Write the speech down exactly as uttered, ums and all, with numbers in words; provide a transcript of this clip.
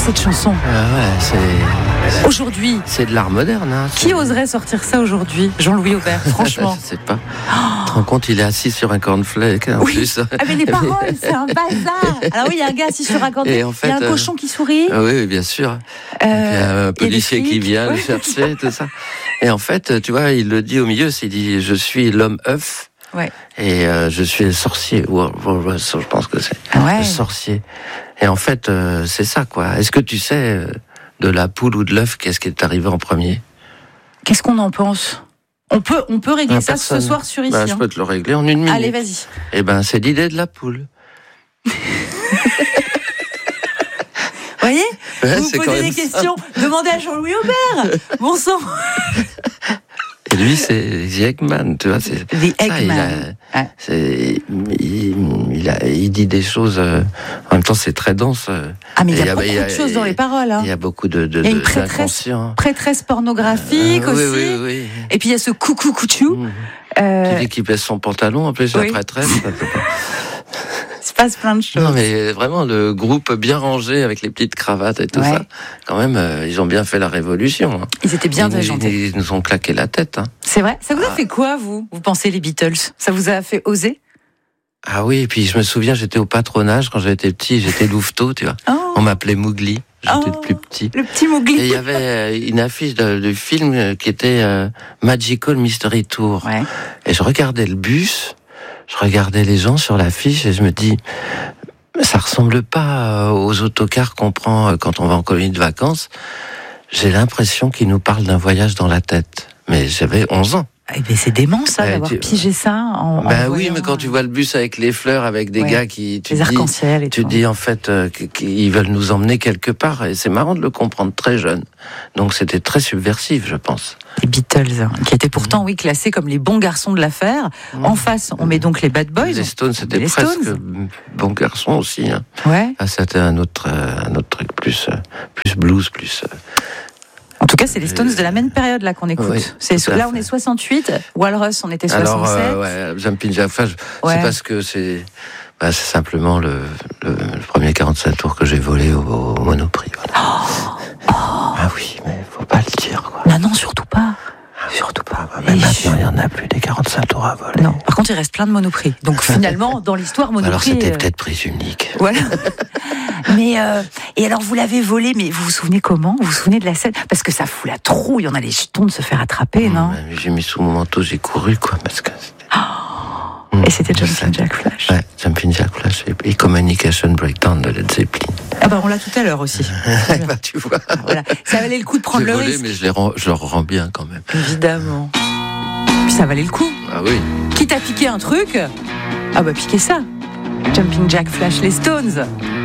cette chanson. Ah ouais, c'est... Aujourd'hui. C'est de l'art moderne. Hein, qui oserait sortir ça aujourd'hui, Jean-Louis Aubert, franchement? Je sais pas. Oh. Tu te rends compte, il est assis sur un cornflake. En oui. plus. Ah mais les paroles, c'est un bazar. Alors oui, il y a un gars assis sur un cornflake, en fait, il y a un euh... cochon qui sourit. Ah oui, bien sûr. Euh... Et puis, il y a un policier qui vient le chercher, tout ça. Et en fait, tu vois, il le dit au milieu, il dit « Je suis l'homme œuf ». Ouais. Et euh, je suis le sorcier, ou je pense que c'est ouais. le sorcier. Et en fait, euh, c'est ça, quoi. Est-ce que tu sais, euh, de la poule ou de l'œuf, qu'est-ce qui est arrivé en premier? Qu'est-ce qu'on en pense? On peut, on peut régler ah, ça personne. Ce soir sur ici. Bah, je peux te le régler en une minute. Allez, vas-y. Eh ben, c'est l'idée de la poule. Vous voyez, ouais, vous posez des questions, ça. Demandez à Jean-Louis Aubert. Bon sang. Et lui, c'est The Eggman, tu vois. C'est, The ça, Eggman. Il, a, ouais. c'est, il, il, a, il dit des choses. Euh, en même temps, c'est très dense. Ah, mais il y a, y a beaucoup il y a, de choses dans les paroles. Hein. Il y a beaucoup de, de, il y a une de, prêtresse, prêtresse pornographique euh, aussi. Oui, oui, oui. Et puis il y a ce coucou couchou. Mmh. Euh... Qui dit qu'il baisse son pantalon, en plus, oui. La prêtresse. Il se passe plein de choses. Non, mais vraiment, le groupe bien rangé avec les petites cravates et tout ouais. ça, quand même, euh, ils ont bien fait la révolution. Hein. Ils étaient bien déjantés. Ils, ils nous ont claqué la tête. Hein. C'est vrai. Ça vous a ah. fait quoi, vous Vous pensez les Beatles? Ça vous a fait oser? Ah oui, et puis je me souviens, j'étais au patronage quand j'étais petit, j'étais louveteau, tu vois. Oh. On m'appelait Mowgli. J'étais oh, le plus petit. Le petit Mowgli. Et il y avait une affiche de, de film qui était euh, Magical Mystery Tour. Ouais. Et je regardais le bus. Je regardais les gens sur l'affiche et je me dis, ça ressemble pas aux autocars qu'on prend quand on va en colonie de vacances. J'ai l'impression qu'ils nous parlent d'un voyage dans la tête. Mais j'avais onze ans. Eh ben c'est dément ça, d'avoir tu... pigé ça en. Ben en oui, mais quand tu vois le bus avec les fleurs, avec des ouais. gars qui, tu les dis, arcs-en-ciel et tu tout. dis en fait euh, qu'ils veulent nous emmener quelque part, et c'est marrant de le comprendre très jeune. Donc c'était très subversif, je pense. Les Beatles, qui étaient pourtant, mmh. oui, classés comme les bons garçons de l'affaire. Mmh. En face, on met donc les Bad Boys. Les Stones, c'était les presque Stones. bons garçons aussi. Hein. Ouais. Ah, c'était un autre, un autre truc plus, plus blues, plus. En tout cas, c'est les Stones de la même période là qu'on écoute. Oui, c'est là, on est soixante-huit. Walrus, on était soixante-sept. Alors, euh, ouais, Jumping Jack Flash, ouais. c'est parce que c'est, bah, c'est simplement le, le, le premier quarante-cinq tours que j'ai volé au, au Monoprix. Voilà. Oh, oh. Ah oui, mais faut pas le dire, quoi. Non, non, surtout pas. Surtout pas. Bah, même maintenant, il n'y en a plus des quarante-cinq tours à voler. Non. Par contre, il reste plein de Monoprix. Donc finalement, dans l'histoire, Monoprix. Alors c'était euh... peut-être prise unique. Voilà. Mais euh, et alors vous l'avez volé, mais vous vous souvenez comment? Vous vous souvenez de la scène? Parce que ça fout la trouille. On a les jetons de se faire attraper, mmh, non? J'ai mis sous mon manteau, j'ai couru, quoi, parce que. Oh, mmh, et c'était Jumping Jack Flash. Ouais, Jumping Jack Flash et Communication Breakdown de Led Zeppelin. Ah bah on l'a tout à l'heure aussi. Bah tu vois. Voilà. Ça valait le coup de prendre j'ai le volé, risque. Mais je, les rends, je leur rends bien quand même. Évidemment. Puis ça valait le coup. Ah oui. Quitte à piquer un truc, ah bah piquer ça. Jumping Jack Flash, les Stones.